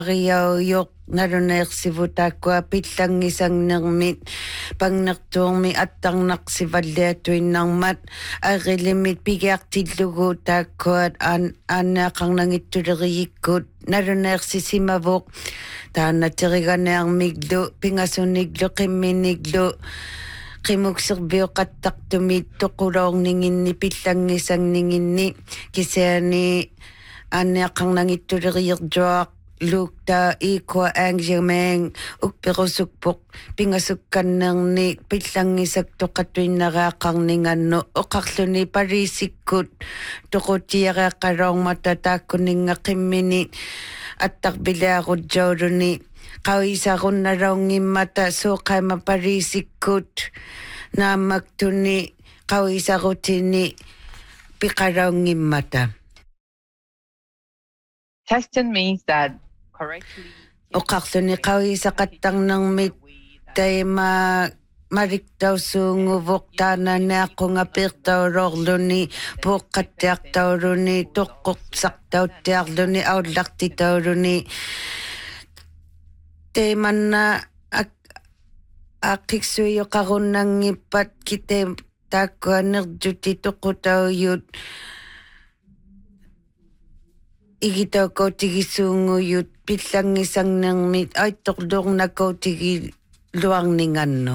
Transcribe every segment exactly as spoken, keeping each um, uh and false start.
Riauyuq naruneersivutakua pillangisangnermit pangnertuormi attarnarsivalliatuinnarmat arillimit pigiartillugu taakkuat aan aanneaqarnangittuleriyikut naruneersisimavuq taannateriganearmiglu pingasuniglu qimminiglu qimukserbiuqattartumit toqulorninginni pillangisangninginni kisiani aanneaqarnangittuleriyertuaq lukta ikua angjamang ukperusukpok pingasukkannerni pillangisaktoqatuinnaraaqarningannu oqarluni parisikkut toqutiareaqqaloormata taakkuningaqimmini attarpilaarutjauluni qawisarunnaluungimmata suuqaima parisikkut naammaktuni qawisarutini piqalaungimmata. Testin means that correctly oqarluni qawisaqattarnermit taima mariktausuunguvuq taananeaqqungapiirtaulorluni puuqqattiartauluni toqqoqsartauttiarluni aullartitauluni taimanna aqiksuiyoqarunnangippat kite taakkuanertuti toqutauyut igitaukautigissuunguyut pillangisangnermit aittorluornakautigilluarningannu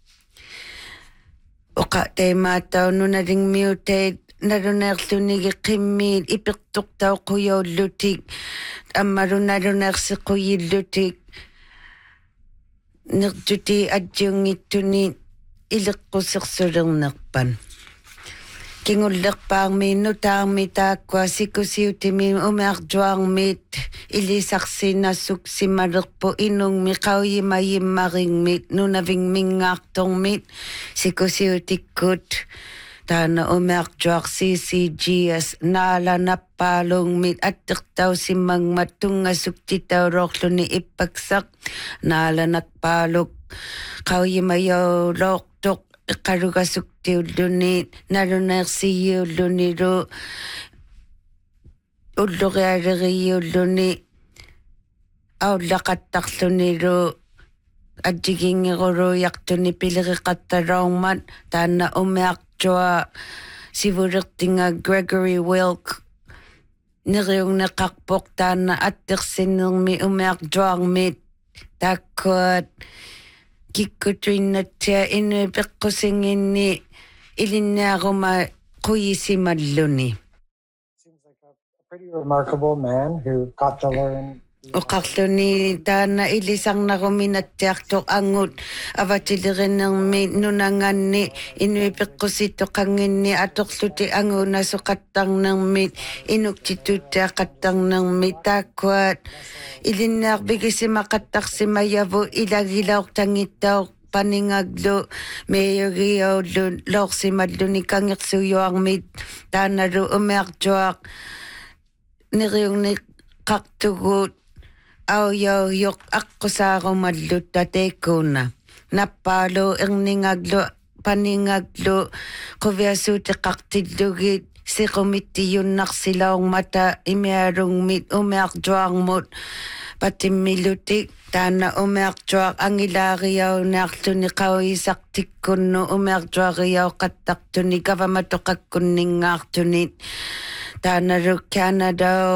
oqa taimaataununalingmiutait naluneerlunigi qimmiit ipertortauquyaullutik ammalunaluneersiquyillutik nertuti atjiungittuni ileqqusersulernerpan kingullerpaarmiinnu taarmi taakkua sikusiutimi umeartuarmit ilisarsinnassuk simalerpu inungmi qauyimayimmaringmit nunavingmingaartormit sikusiutikkut taana umeartuar C C G S naalanappaalungmit attertausimmangmat tungassuktitaulorluni ippaksaq naalanakpaaluk qauyimayaulortoq iqalugasuktiulluni naluneersiyuullunilu ullurialeriyuulluni aullaqattarlunilu atjigingeruluiartuni pileriqattaloormat taanna umeartua sivulertinga Gregory Wilk neriungneqarpoq taanna attersinnermi umeartuarmit taakkuat kikkutuinnatsia inu peqqusinginni ilinnaaruma quyisimalluni. Seems like a, a pretty remarkable man who got to learn. Oqarluni taana ilisarnaruminattiartoq angut avatilerinnermi nunanganni inui peqqusittoqanginni atorluti angunasuqattarnermit inuktituuttiaqattarnermit taakkuat ilinnaarpigisimaqattarsimayavu ilagilaortangittauq paningaglu meeyogiaullu loorsimalluni kangersuujuarmit taanalu umeartuaq neriungni qartugut auyauyuq aqqusaarumallut tateikkuuna nappaalu erningaglu paningaglu quviasuutiqartillugit siqumittiyunnarsilaormata imialungmit umeartuarmut patimmilutik taana umeartuaq angilaariaunaarluni qawisartikkunnu umeartuariauqattartuni kavamatoqakkunningaartunit taanalu Canadau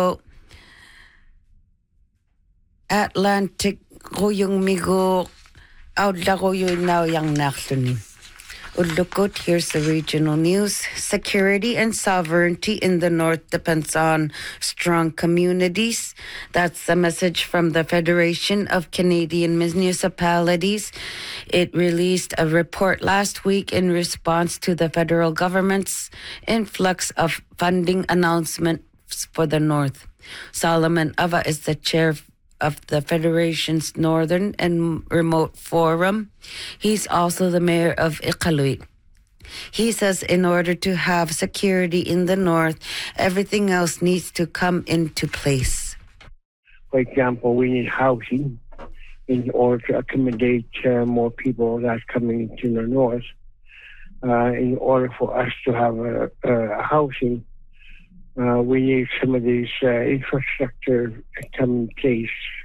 Atlantic Ruyungmigu Aullaruyuinaujarnaarluni. Ullukut, here's the regional news. Security and sovereignty in the north depends on strong communities. That's the message from the Federation of Canadian Municipalities. It released a report last week in response to the federal government's influx of funding announcements for the north. Solomon Ava is the chair of the Federation's Northern and Remote Forum. He's also the mayor of Iqaluit. He says in order to have security in the north, everything else needs to come into place. For example, we need housing in order to accommodate uh, more people that's coming into the north. Uh, in order for us to have a, a housing, uh, we need some of these uh, infrastructure to come in place.